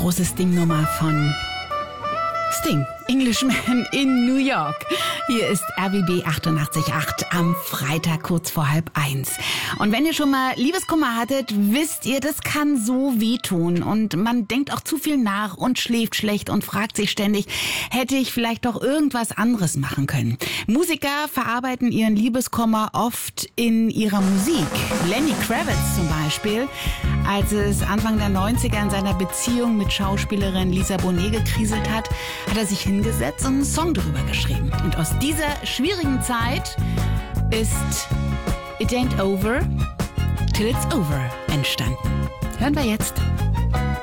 große Sting-Nummer von Sting, Englishman in New York. Hier ist RBB 88.8 am Freitag kurz vor 12:30. Und wenn ihr schon mal Liebeskummer hattet, wisst ihr, das kann so wehtun. Und man denkt auch zu viel nach und schläft schlecht und fragt sich ständig, hätte ich vielleicht doch irgendwas anderes machen können. Musiker verarbeiten ihren Liebeskummer oft in ihrer Musik. Lenny Kravitz zum Beispiel, als es Anfang der 90er in seiner Beziehung mit Schauspielerin Lisa Bonet gekriselt hat, hat er sich hingesetzt und einen Song darüber geschrieben. Und aus dieser schwierigen Zeit ist It Ain't Over Till It's Over entstanden. Hören wir jetzt.